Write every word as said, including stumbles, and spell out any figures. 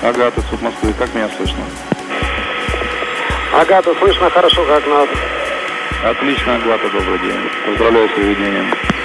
Агата, суд Москвы, как меня слышно? Агата, слышно хорошо, как надо. Отлично, Агата, добрый день. Поздравляю с выведением.